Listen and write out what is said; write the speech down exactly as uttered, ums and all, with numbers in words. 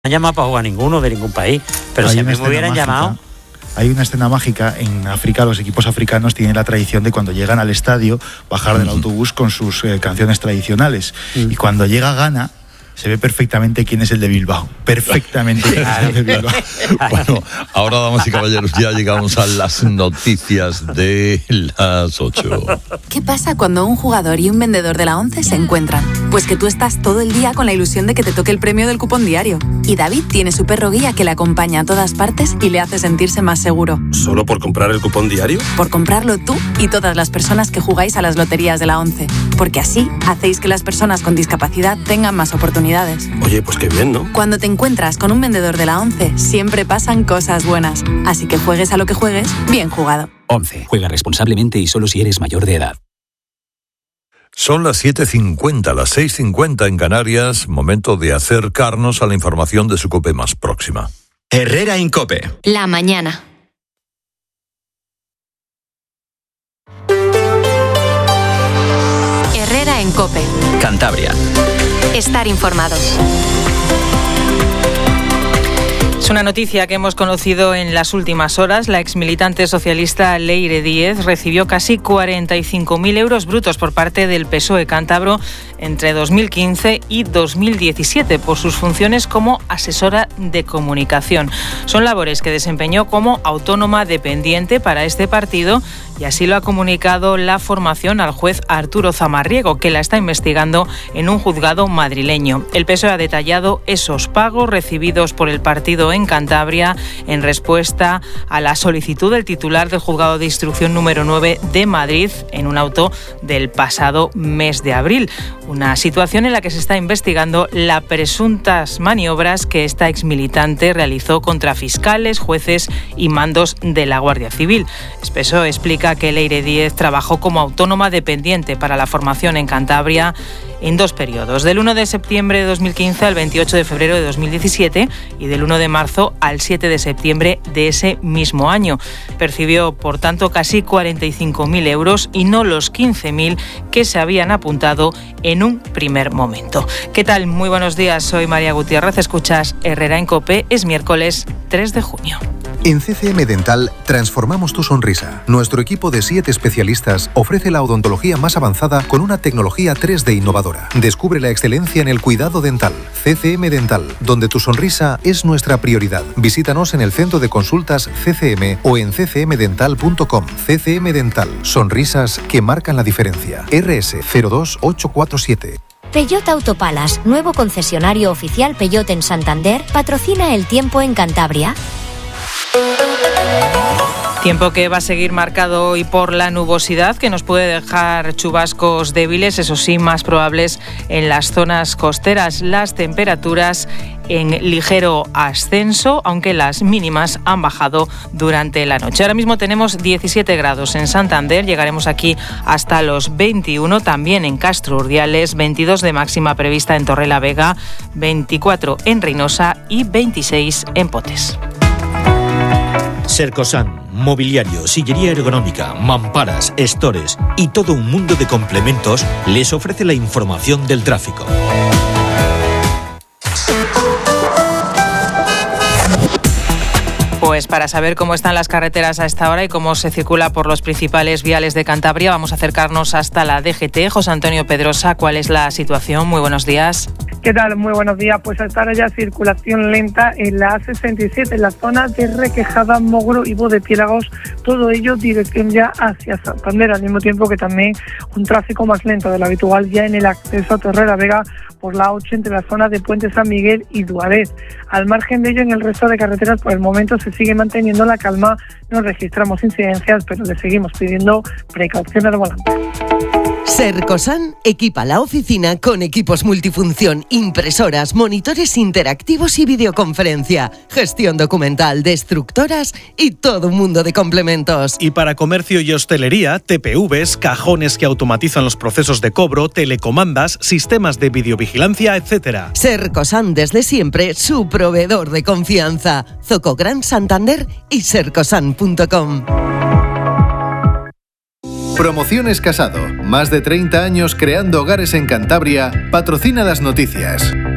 han llamado para jugar ninguno de ningún país, pero hay si a mí me hubieran mágica, llamado... Hay una escena mágica, en África los equipos africanos tienen la tradición de cuando llegan al estadio bajar del autobús con sus eh, canciones tradicionales, mm. y cuando llega Ghana se ve perfectamente quién es el de Bilbao. Perfectamente quién es el de Bilbao. Bueno, ahora, damas y caballeros, ya llegamos a las noticias de las ocho. ¿Qué pasa cuando un jugador y un vendedor de la ONCE se encuentran? Pues que tú estás todo el día con la ilusión de que te toque el premio del cupón diario. Y David tiene su perro guía que le acompaña a todas partes y le hace sentirse más seguro. ¿Solo por comprar el cupón diario? Por comprarlo tú y todas las personas que jugáis a las loterías de la ONCE. Porque así hacéis que las personas con discapacidad tengan más oportunidades. Oye, pues qué bien, ¿no? Cuando te encuentras con un vendedor de la ONCE, siempre pasan cosas buenas. Así que juegues a lo que juegues, bien jugado. ONCE. Juega responsablemente y solo si eres mayor de edad. Son las siete cincuenta, las seis cincuenta en Canarias. Momento de acercarnos a la información de su COPE más próxima. Herrera en COPE. La mañana. Herrera en COPE. Cantabria. Estar informado. Es una noticia que hemos conocido en las últimas horas. La exmilitante socialista Leire Díez recibió casi cuarenta y cinco mil euros brutos por parte del P S O E cántabro entre dos mil quince y dos mil diecisiete por sus funciones como asesora de comunicación. Son labores que desempeñó como autónoma dependiente para este partido y así lo ha comunicado la formación al juez Arturo Zamarriego, que la está investigando en un juzgado madrileño. El P S O E ha detallado esos pagos recibidos por el partido en Cantabria en respuesta a la solicitud del titular del juzgado de instrucción número nueve de Madrid en un auto del pasado mes de abril. Una situación en la que se está investigando las presuntas maniobras que esta exmilitante realizó contra fiscales, jueces y mandos de la Guardia Civil. El P S O E explica que Leire Díez trabajó como autónoma dependiente para la formación en Cantabria en dos periodos, del uno de septiembre de dos mil quince al veintiocho de febrero de dos mil diecisiete y del uno de marzo al siete de septiembre de ese mismo año. Percibió, por tanto, casi cuarenta y cinco mil euros y no los quince mil que se habían apuntado en un primer momento. ¿Qué tal? Muy buenos días, soy María Gutiérrez, escuchas Herrera en COPE, es miércoles tres de junio. En C C M Dental transformamos tu sonrisa. Nuestro equipo de siete especialistas ofrece la odontología más avanzada con una tecnología tres D innovadora. Descubre la excelencia en el cuidado dental. C C M Dental, donde tu sonrisa es nuestra prioridad. Visítanos en el centro de consultas C C M o en c c m dental punto com. C C M Dental, sonrisas que marcan la diferencia. R S cero dos ocho cuatro siete. Peugeot Autopalas, nuevo concesionario oficial Peugeot en Santander, patrocina el tiempo en Cantabria. Tiempo que va a seguir marcado hoy por la nubosidad, que nos puede dejar chubascos débiles, eso sí, más probables en las zonas costeras. Las temperaturas en ligero ascenso, aunque las mínimas han bajado durante la noche. Ahora mismo tenemos diecisiete grados en Santander, llegaremos aquí hasta los veintiuno, también en Castro Urdiales, veintidós de máxima prevista en Torrelavega, veinticuatro en Reynosa y veintiséis en Potes. Sercosan, mobiliario, sillería ergonómica, mamparas, estores y todo un mundo de complementos les ofrece la información del tráfico. Pues para saber cómo están las carreteras a esta hora y cómo se circula por los principales viales de Cantabria, vamos a acercarnos hasta la D G T. José Antonio Pedrosa, ¿cuál es la situación? Muy buenos días. ¿Qué tal? Muy buenos días. Pues hasta ahora ya circulación lenta en la A sesenta y siete, en la zona de Requejada, Mogro y Bodepiélagos, todo ello dirección ya hacia Santander, al mismo tiempo que también un tráfico más lento de lo habitual ya en el acceso a Torrelavega por la A ocho entre la zona de Puente San Miguel y Duaret. Al margen de ello, en el resto de carreteras por el momento se sigue manteniendo la calma, no registramos incidencias, pero le seguimos pidiendo precaución al volante. Sercosan equipa la oficina con equipos multifunción, impresoras, monitores interactivos y videoconferencia, gestión documental, destructoras y todo un mundo de complementos. Y para comercio y hostelería, T P Vs, cajones que automatizan los procesos de cobro, telecomandas, sistemas de videovigilancia, etcétera. Sercosan, desde siempre, su proveedor de confianza. Zoco Gran Santander y sercosan punto com. Promociones Casado, más de treinta años creando hogares en Cantabria, patrocina las noticias.